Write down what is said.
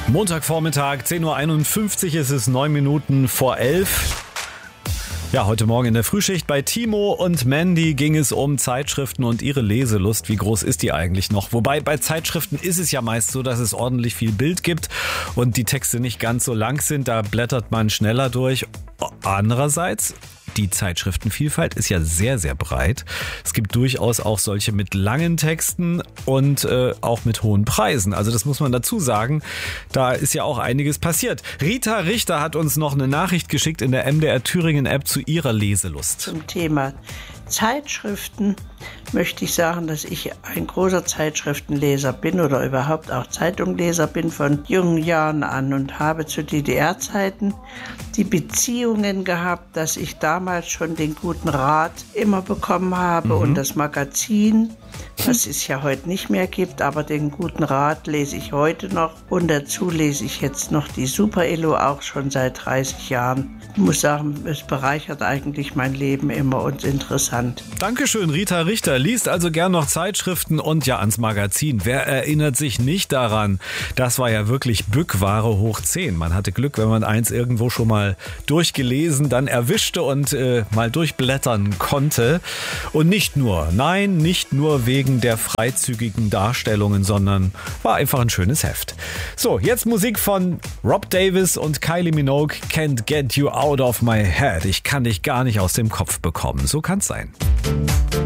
Montagvormittag, 10.51 Uhr, es ist 9 Minuten vor 11. Ja, heute Morgen in der Frühschicht bei Timo und Mandy ging es um Zeitschriften und ihre Leselust. Wie groß ist die eigentlich noch? Wobei bei Zeitschriften ist es ja meist so, dass es ordentlich viel Bild gibt und die Texte nicht ganz so lang sind. Da blättert man schneller durch. Andererseits, die Zeitschriftenvielfalt ist ja sehr, sehr breit. Es gibt durchaus auch solche mit langen Texten und auch mit hohen Preisen. Also das muss man dazu sagen. Da ist ja auch einiges passiert. Rita Richter hat uns noch eine Nachricht geschickt in der MDR Thüringen App zu ihrer Leselust. Zum Thema Zeitschriften möchte ich sagen, dass ich ein großer Zeitschriftenleser bin oder überhaupt auch Zeitungleser bin von jungen Jahren an und habe zu DDR-Zeiten die Beziehungen gehabt, dass ich damals schon den guten Rat immer bekommen habe und das Magazin, was es ja heute nicht mehr gibt, aber den guten Rat lese ich heute noch und dazu lese ich jetzt noch die Super-Illo auch schon seit 30 Jahren. Ich muss sagen, es bereichert eigentlich mein Leben immer und ist interessant. Dankeschön, Rita Richter. Liest also gern noch Zeitschriften und ja ans Magazin. Wer erinnert sich nicht daran? Das war ja wirklich Bückware hoch 10. Man hatte Glück, wenn man eins irgendwo schon mal durchgelesen, dann erwischte und mal durchblättern konnte. Und nicht nur, nein, nicht nur wegen der freizügigen Darstellungen, sondern war einfach ein schönes Heft. So, jetzt Musik von Rob Davis und Kylie Minogue, Can't Get You Out of My Head. Ich kann dich gar nicht aus dem Kopf bekommen. So kann's sein.